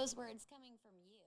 those words coming from you.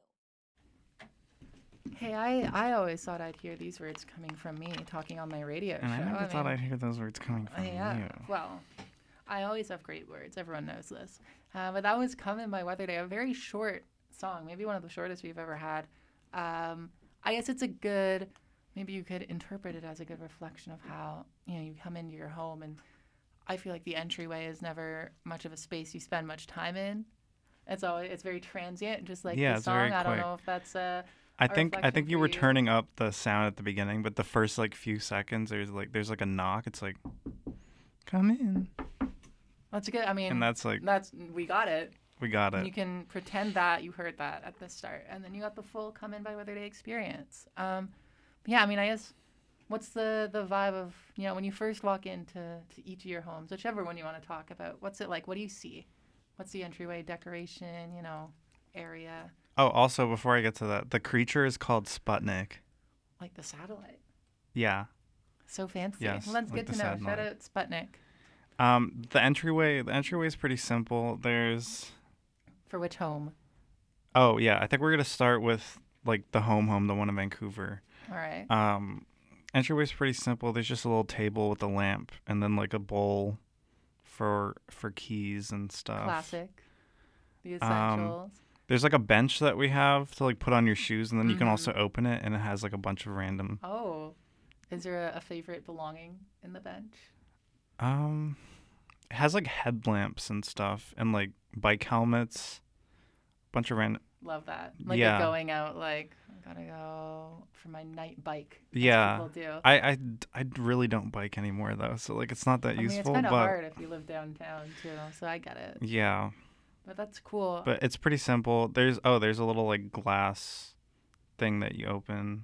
Hey, I always thought I'd hear these words coming from me talking on my radio And show. I never thought I'd hear those words coming from yeah. you. Well, I always have great words. Everyone knows this. But that was Coming by Weather Day, a very short song, maybe one of the shortest we've ever had. I guess it's a good, maybe you could interpret it as a good reflection of how, you come into your home, and I feel like the entryway is never much of a space you spend much time in. It's very transient, just like Yeah, the it's song. very I don't quick. know if that's a I reflection think you for were you. turning up the sound at the beginning, but the first few seconds there's a knock. It's like, come in. That's good. I mean, And that's we got it. we got And you it. can pretend that you heard that at the start, and then you got the full Come In by Weather Day experience. Yeah, I mean, I guess what's the vibe of when you first walk into each of your homes, whichever one you want to talk about. What's it like? What do you see? What's the entryway decoration? Area Oh, also before I get to that, the creature is called Sputnik. like the satellite. Yeah. So fancy. Yes, Well, that's like good the to know. Shout satellite. out Sputnik. The entryway is pretty simple. There's For which home? Oh, yeah, I think we're going to start with the home, the one in Vancouver. All right. Entryway's pretty simple. There's just a little table with a lamp and then a bowl for keys and stuff. Classic. The essentials. There's a bench that we have to put on your shoes, and then you can also open it, and it has a bunch of random. Oh, is there a favorite belonging in the bench? It has headlamps and stuff, and bike helmets, bunch of random. Love that. Yeah. Going out, I gotta go for my night bike. As Yeah. people do. I really don't bike anymore though, so it's not that I mean, useful. it's kind of but hard if you live downtown too, so I get it. yeah, But that's cool. but it's pretty simple. There's a little glass thing that you open.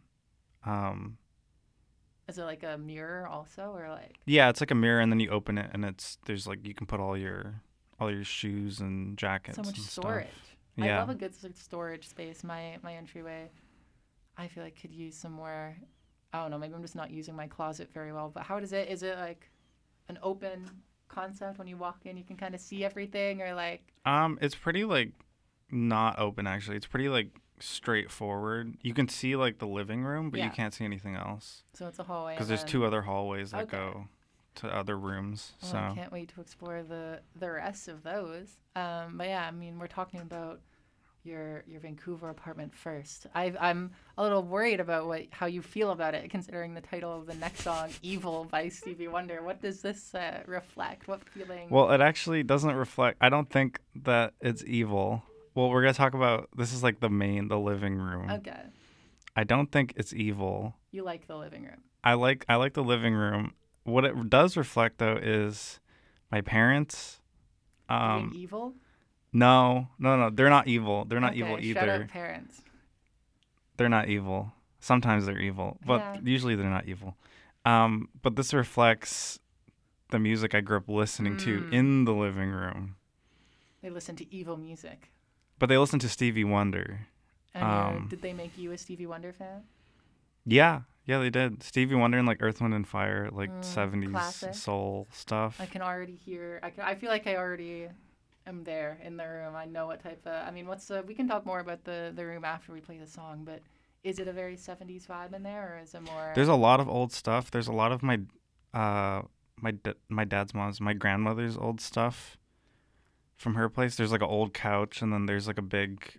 Is it a mirror also, or Yeah, it's a mirror, and then you open it, and there's you can put all your shoes and jackets. so much and storage? Stuff. Yeah. I love a good storage space. My entryway, I feel could use some more. I don't know. Maybe I'm just not using my closet very well. But how does it? Is it an open concept when you walk in? You can kind of see everything, or It's pretty not open actually. It's pretty straightforward. You can see the living room, but Yeah. you can't see anything else so it's a hallway. because and there's then- 2 other hallways that Okay. go to other rooms. Well, So I can't wait to explore the rest of those. But yeah, I mean, we're talking about your Vancouver apartment first. I'm a little worried about how you feel about it, considering the title of the next song, "Evil" by Stevie Wonder. What does this reflect? What feeling? well, it actually doesn't reflect. I don't think that it's evil. Well, we're gonna talk about this is the living room. Okay, I don't think it's evil. you like the living room. I like the living room. What it does reflect though is my parents. Being evil? No, they're not evil. They're not Okay, evil Shout either. out parents. They're not evil. Sometimes they're evil, but Yeah. usually they're not evil. But this reflects the music I grew up listening to in the living room. They listen to evil music. But they listen to Stevie Wonder. And did they make you a Stevie Wonder fan? Yeah, they did. Stevie Wonder and Earth, Wind and Fire, 70s classic. soul stuff. I can already hear. I feel like I already am there in the room. I know what type of. I mean, we can talk more about the room after we play the song. But is it a very 70s vibe in there, or is it more? There's a lot of old stuff. There's a lot of my dad's mom's, my grandmother's old stuff from her place. There's an old couch, and then there's a big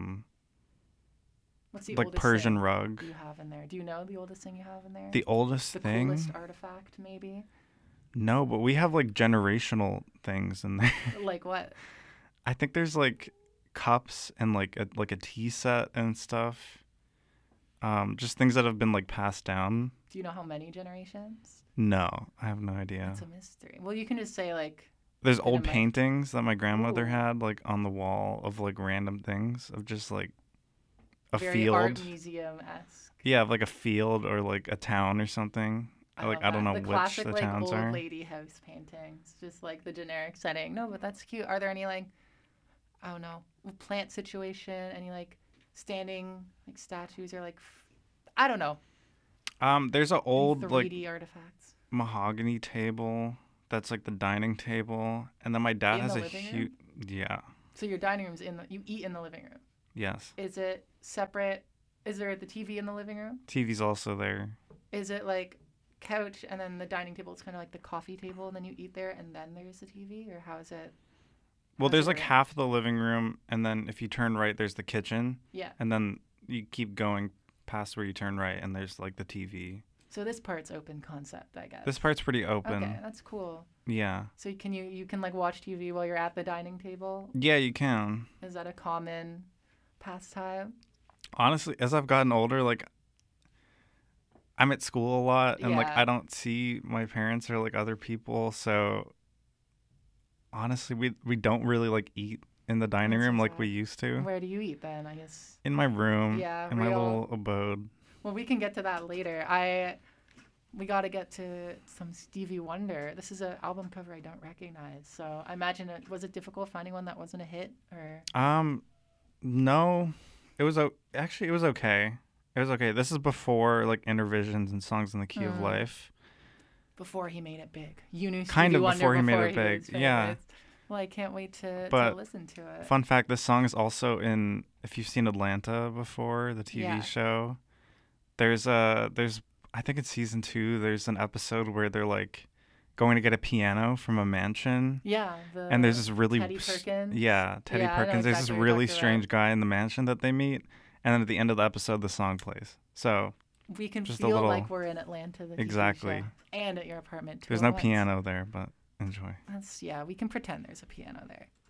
What's the oldest Persian thing rug. you have in there? Do you know the oldest thing you have in there? The oldest the thing? coolest artifact, maybe. No, but we have generational things in there. Like what? I think there's cups and a tea set and stuff. Just things that have been passed down. Do you know how many generations? No, I have no idea. It's a mystery. Well, you can just say There's bit old of my- paintings that my grandmother Ooh. had on the wall of random things of just a very field. art museum-esque. Yeah, of a field or a town or something. love I don't that. know the which classic, the towns old are. lady house paintings, just the generic setting. No, but that's cute. Are there any I don't know, plant situation? Any standing statues or I don't know. There's an old 3D artifacts. mahogany table that's the dining table, and then my dad In has the a living huge. room? Yeah, So your dining room's you eat in the living room. Yes. Is it separate? Is there the TV in the living room? TV's also there. Is it like couch and then the dining table is kind of like the coffee table and then you eat there and then there's the TV, or how is it? Well, how's there's it like arranged? half of the living room, and then if you turn right, there's the kitchen, Yeah. and then you keep going past where you turn right, and there's like the TV. So this part's open concept, I guess. This part's pretty open. Okay, that's cool. Yeah. So you can like watch TV while you're at the dining table? Yeah, you can. Is that a common pastime? Honestly, as I've gotten older, like I'm at school a lot, and like Yeah. I don't see my parents or like other people, so honestly, we don't really like eat in the dining That's room so like we sad. used to. Where do you eat then? I guess. In my room, Yeah, in my real. little abode. Well, we can get to that later. We got to get to some Stevie Wonder. This is an album cover I don't recognize. So I imagine was it difficult finding one that wasn't a hit, or? No, it was actually it was okay. It was okay. This is before like Intervisions and Songs in the Key of Life. Before he made it big. You knew Stevie Kind of Wonder before he made it was big, yeah. famous. Well, I can't wait to But listen to it. Fun fact: this song is also in. If you've seen Atlanta before, the TV Yeah. show, there's I think it's season 2. There's an episode where they're like going to get a piano from a mansion. Yeah. And there's this really Teddy Perkins. Yeah, Teddy Yeah, I know Perkins. There's exactly this what you're really talking strange about. guy in the mansion that they meet, and then at the end of the episode, the song plays. So We can just a feel little- like we're in Atlanta. The TV Exactly. show, and at your apartment too. there's at no once. piano there, but enjoy. Yeah, we can pretend there's a piano there.